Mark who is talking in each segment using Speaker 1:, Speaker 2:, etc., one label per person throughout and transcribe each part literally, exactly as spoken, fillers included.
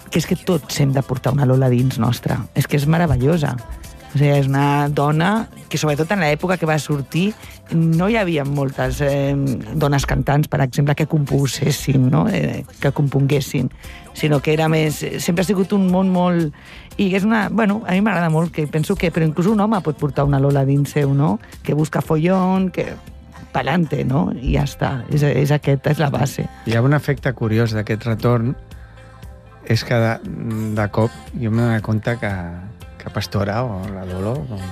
Speaker 1: que és que tots hem de portar una Lola dins nostra. És que és meravellosa. O sigui, és una dona que, sobretot en l'època que va sortir, no hi havia moltes eh, dones cantants, per exemple, que composessin, no? eh, que componguessin, sinó que era més... Sempre ha sigut un món molt... I és una... Bueno, a mi m'agrada molt, que penso que... Però inclús un home pot portar una Lola dins seu, no? Que busca follón, que... Pa'lante, no? I ja està. És, és aquesta, és la base.
Speaker 2: Hi ha un efecte curiós d'aquest retorn, és que de, de cop jo m'he donat compte que, que Pastora o la Dolo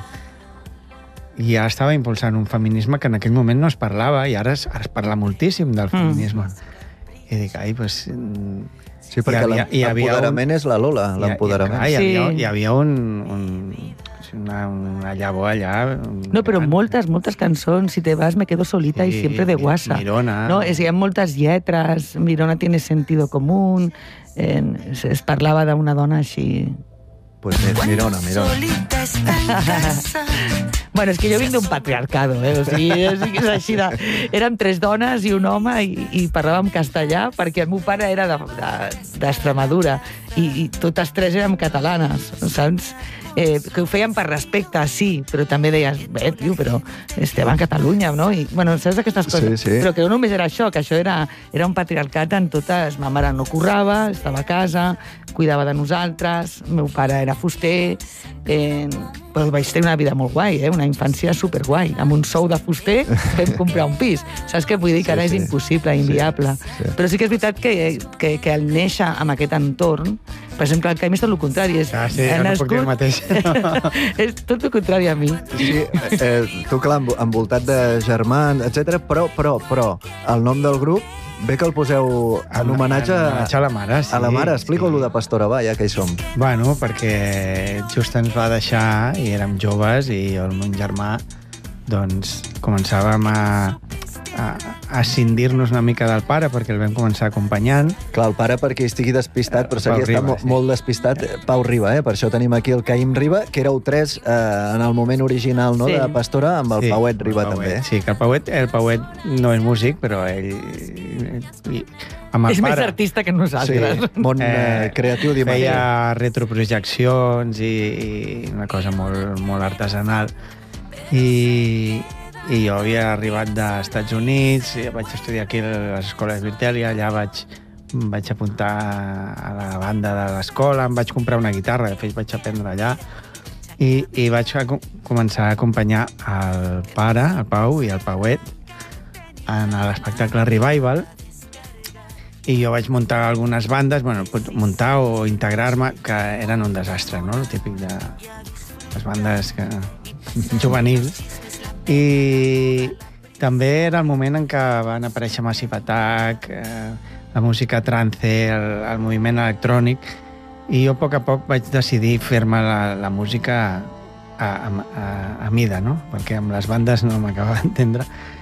Speaker 2: ja estava impulsant un feminisme que en aquell moment no es parlava i ara es, ara es parla moltíssim del feminisme. Mm. I dic, ai, doncs...
Speaker 3: Sí, perquè l'empoderament un... és la Lola, l'empoderament.
Speaker 2: Hi, hi, hi, hi, hi havia un... un Una, una llavor allà...
Speaker 1: No, però moltes, moltes cançons, si te vas me quedo solita sí, y siempre de guasa.
Speaker 2: Mirona.
Speaker 1: No, es, hi ha moltes lletres, Mirona tiene sentido común, eh, es, es parlava d'una dona així...
Speaker 3: Pues Mirona, Mirona.
Speaker 1: Bueno, és que jo vinc d'un patriarcado, eh? O sigui, és, és així de... Érem tres dones i un home i, i parlàvem castellà perquè el meu pare era d'Extremadura de, de, i, i totes tres érem catalanes, saps? Eh, que ho feien per respecte, sí, però també deies, bé, tio, però estem a Catalunya, no? I, bueno, saps aquestes coses?
Speaker 3: Sí, sí.
Speaker 1: Però que no només era això, que això era, era un patriarcat en totes... Ma mare no currava, estava a casa, cuidava de nosaltres, el meu pare era fuster, eh, però vaig tenir una vida molt guai, eh? Una infància superguai. Amb un sou de fuster vam comprar un pis. Saps què vull dir? Que ara sí, sí. És impossible, inviable. Sí, sí. Però sí que és veritat que, que, que al néixer amb aquest entorn, per exemple, el Caim és tot el contrari. És,
Speaker 2: ah, sí, jo no puc dir el mateix.
Speaker 1: És tot el contrari a mi.
Speaker 3: Sí, eh, tu, clar, envoltat de germans, etcètera, però, però, però, el nom del grup bé que el poseu en homenatge,
Speaker 2: en homenatge a la mare, sí.
Speaker 3: A la mare. Explica-ho sí. De Pastora, va, ja que hi som.
Speaker 2: Bueno, perquè just ens va deixar i érem joves i jo, el meu germà, doncs començàvem a, a, a escindir-nos una mica del pare perquè el vam començar acompanyant.
Speaker 3: Clar, el pare perquè estigui despistat, però seria estar sí. molt despistat. Pau Riba, eh? Per això tenim aquí el Caim Riba, que éreu tres eh, en el moment original, no, sí. De Pastora, amb el sí, Pauet Riba el Pauet. També.
Speaker 2: Sí, que el Pauet, el Pauet no és músic, però ell... I, amb el
Speaker 1: és
Speaker 2: pare,
Speaker 1: més artista que nosaltres.
Speaker 3: Sí, món eh, creatiu d'imatge.
Speaker 2: Feia retroprojeccions i, i una cosa molt, molt artesanal. I, i jo havia arribat dels Estats Units, vaig estudiar aquí a les escoles Virtel i allà vaig, vaig apuntar a la banda de l'escola, em vaig comprar una guitarra, de fet vaig aprendre allà i, i vaig a, començar a acompanyar el pare, el Pau i el Pauet en l'espectacle Revival i jo vaig muntar algunes bandes, bueno, muntar o integrar-me, que eren un desastre, no? El típic de les bandes que... juvenils. I també era el moment en què van aparèixer Massive Attack, eh, la música trance, el, el moviment electrònic, i jo a poc a poc vaig decidir fer-me la, la música a, a, a, a mida, no? Perquè amb les bandes no m'acabava d'entendre.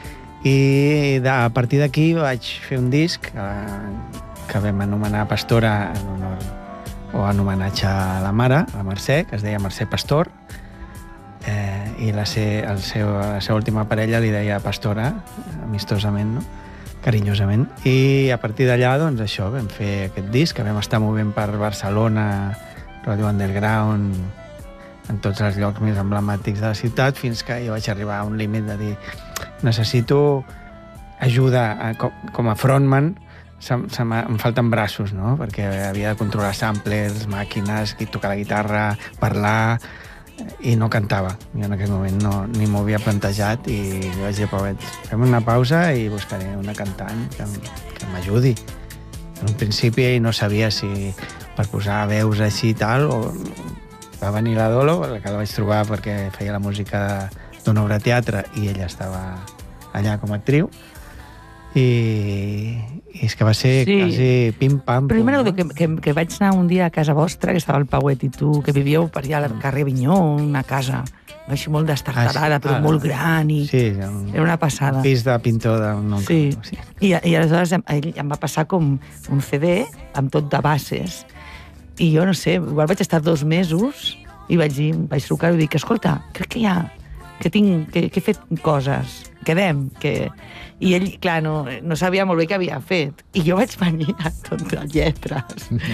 Speaker 2: I de, a partir d'aquí vaig fer un disc eh, que vam anomenar Pastora en honor o en homenatge a la mare, a la Mercè, que es deia Mercè Pastor, eh, i la, se, el seu, la seva última parella li deia Pastora, amistosament, no? Carinyosament. I a partir d'allà, doncs, això, vam fer aquest disc, que vam estar movent per Barcelona, Radio Underground, en tots els llocs més emblemàtics de la ciutat, fins que jo vaig arribar a un límit de dir necessito ajuda a, com, com a frontman, se, se em falten braços, no? Perquè havia de controlar samplers, màquines, tocar la guitarra, parlar, i no cantava. Jo en aquell moment no, ni m'ho havia plantejat i jo vaig dir, Pauet, fem una pausa i buscaré una cantant que, que m'ajudi. En un principi no sabia si per posar veus així i tal, o va venir la Dolo, la que la vaig trobar perquè feia la música d'una obra de teatre i ella estava allà com a actriu. I, i és que va ser sí. Quasi pim-pam.
Speaker 1: Però jo m'agrada no? que, que, que vaig anar un dia a casa vostra, que estava el Pauet i tu, que vivíeu per allà al carrer Vinyó, una casa així molt destartalada, ah, sí. però ah, molt gran, i
Speaker 2: sí, un,
Speaker 1: era una passada.
Speaker 2: Un pis de pintor d'un oncle.
Speaker 1: Sí. sí. I, I aleshores ell em va passar com un C D amb tot de bases. I jo no sé, igual vaig estar dos mesos i vaig dir, vaig trucar-ho i dic, escolta, crec que hi ha, que tinc, que, que he fet coses, quedem, que... I ell, clar, no, no sabia molt bé què havia fet. I jo vaig venir a tot de lletres.